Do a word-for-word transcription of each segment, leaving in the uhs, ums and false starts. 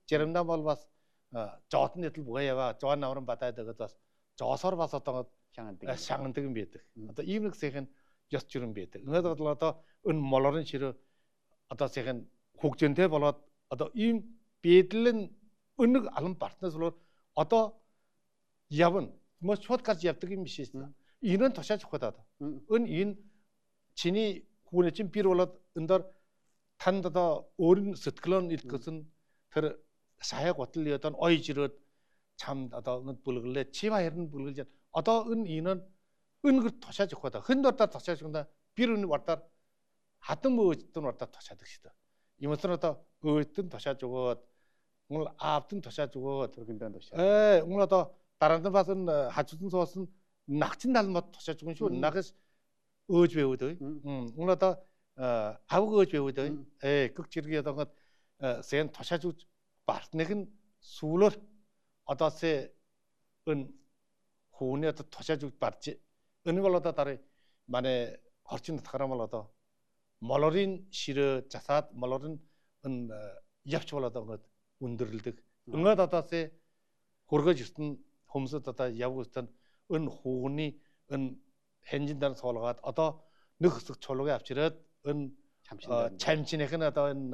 Jerem'den bol bas Jawatın etil buğa yava Jawan navrın batay dıgıt bas Jawasar bas atağıt şağıntıgın bedik. Ata iyimlik seyken jas çürün bedik. Ünge dağıtıl ata ün moların şiri ata seyken hukcente bolat ata iyim betilin ünlük alım partners olur. Ata yavın. Mas çok kaç yaptık bir şey. İğnen taşa çıkıyor da. Ün iğn Çin'i kuğun için bir olat ındar tanda da orun sıtkılan iltkısın tır sahaya qotuluyatan oy jirot cham ata ngut bulgule chiba yerin bulguljan ata 은 이는 은그 도샤지 거다 흔들다 도샤지다 비르는 왔다 하던 뭐 어떤 왔다 도샤득시다 이모스는 또 어떤 도샤주고 오늘 앞든 도샤주고 들긴다 도샤 에 오늘 또 다른 데 봐선 하주든 소선 낙진 날못 도샤주고 쇼 나가스 어지 배우도 음 오늘 또 아우고 어지 배우도 에 극지르게던 것센 도샤주 partnerin suulur atase 은 후네 또 도샤죽 받지 은 걸로다 다리 만에 horchin 타가라말로다 몰로린 시르 자삿 몰로린 은 yapçıvaladan 것 운들ıldık. Ыңа татасы хургажыстын хомсы тата явустан ын хуни ын хенжиндан солгат ата нөхсөк чолгоо авчират ын чамчинэхэн ата ын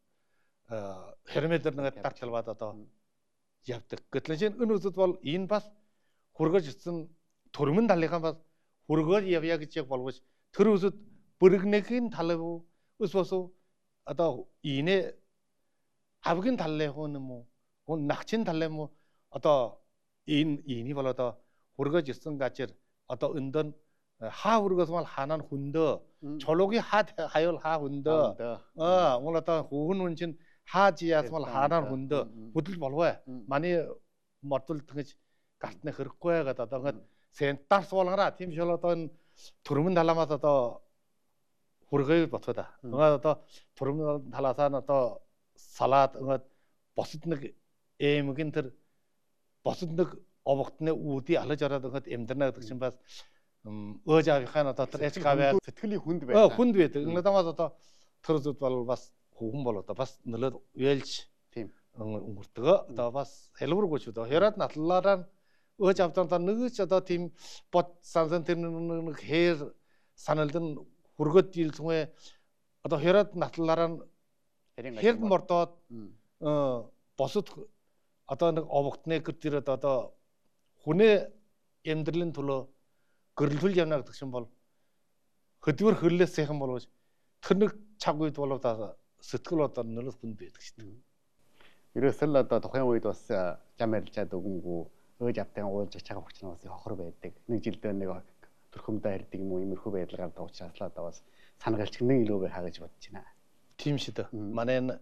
херметернэг тарталбат ата yaptık. Gıtlıcın ın uzut bol iyin bas hurgajыстын турмын талыган бас хургаж явя гичек болгоч төр үзүд бүргнэхин талыбу өсөсө ата ине авгин талле хоны му он нахчин талле му ата ин 이니 болото хургажыстын гачыр ата ындын 하 хургажмал ханан хүндө чологи 하 하열 하 хүндө 어 ол ата хуун үнчин 하지야스말 하난 хүндө бүдэл болов 많이 мортул тэгж гартны хэрэггүй гэдэг одоо ингээд сентарс болгороо тийм шил одоо турмын таламаас одоо хүргээ ботгоо. Ингээд одоо турмын талаасаа одоо салаад ингээд босод нэг эмгэн тэр босод нэг овогтны үүдий алж ороод ингээд эмдэрнэ гэдэг чинь бас өөж авийнхаа одоо тэр эчкавэ сэтгэлийн хүнд байдаг. Хүнд байдаг. Ингээд тамаас одоо тэр зүд бол бас хүн бол одоо бас нөлөө уялж тийм өнгөртгөө одоо бас хэлбэргүй ч одоо хэрад натлаараа өөж авдантаа нэгч одоо тийм бот сансан тэр нэг хээр саналдан хүргөд дийлсгүй одоо хэрад натлаараа хэрд мордоод босод одоо нэг овогтны гэр тэр одоо хүнээ эмдэрлийн төлөө гэрэлтүүл явна гэдэг чинь бол хөдвөр хөллөөс сайхан болооч тэр нэг цаг үед болоо та сэтгэл одоо нөлөөс бүнд байдаг шүү дээ. Ерөөсөл одоо тухайн үед бас жамарлчаад өгөнгүү өөж автан уулж чагаа хүчнээ бас хохор байдаг. Нэг жилдээ нэг төрхөмдөө хэрдэг юм уу иймэрхүү байдал гардаг учраас л одоо бас санагалч нэг илүүгээ хаагаж бодож байна. Тийм шүү дээ. Манай энэ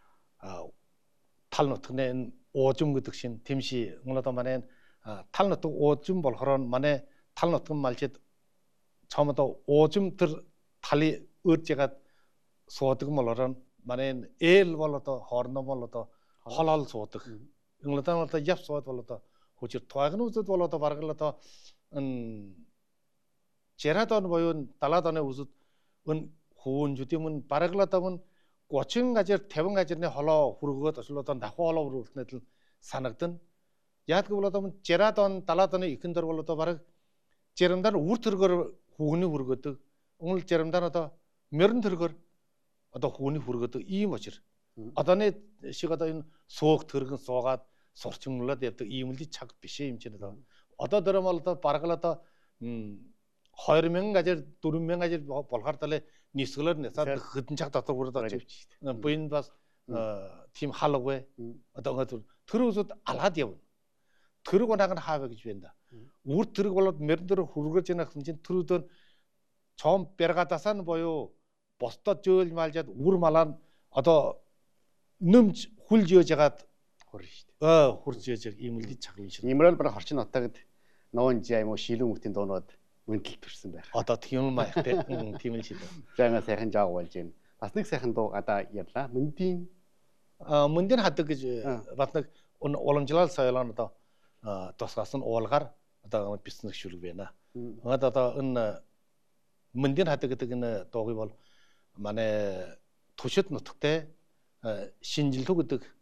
тал нутгны уужим гэдэг шин тэмши мөн одоо манай тал нутг уужим болохоор манай тал нутгын малчид чамдаа уужим тэр тали өөржгээд суудаг молорон манай ээл бол одоо хоорно бол одоо холол суудаг. Инглидан бол яв сууд бол одоо хүчээр туайгны үзэд бол одоо бараг л одоо жирад он буюу далаад оны үзэд өн хүүн жүдимэн бараг л одоо мөн гочин газар таван газарны холоо хүргөөд очил одоо давхуу холоо хүргүүлснээр л санагдана. Яадгүй бол одоо мөн жирад он далаад оны ихэн дор бол одоо бараг жирамдар үр төргөр хүүгний хүргөөдөг. Өнгөл жирамдар одоо мөрөн төргөр одоо хүүний хүргөөдөг ийм очир. Одооны шиг одоо энэ сууг төргөн суугаад сурчмлаад явдаг ийм л цаг биш юм чинь одоо. Одоо дөрэм бол одоо бараг л одоо хоёр мянган газар дөрвөн мянган газар болохоор талаа нисгэлэр нэсаад хэдэн цаг дотор хүрээд очиж шүү дээ. Буин бас тийм халгавэ одоо ингээд тэр үсэд алаад явна. Тэрэг унааг нь хаавэ гэж байна да. Үр тэрэг болоод мөрөн дээр хүргэж яана гэсэн чинь тэр өдөр чом бергадасаа нь боёо бостод жөөл малжаад үр малаа одоо нэмж хүлж яж ягаад хурж шүү дээ. Аа хурж яж ийм л чаглан шүү. Иймэрэл бараг хорчин отаагд ноон жаа юм уу шилэн үтийн дуунууд үнтэл төрсэн байх. Одоо тийм юм аа те. Тийм л шүү дээ. Зайгаа сайхан жааг болж байна. Бас нэг сайхан дуу одоо ярьлаа. Мөндийн аа мөндийн хадаг гэж бас нэг уламжлал соёлоо одоо тусгаас нь уулгаар одоо бизнес шүлэг байна. Тэгээд одоо энэ мөндийн хадаг гэдэг энэ дуугүй бол манай туршид нутагтай шинжилтүү гэдэг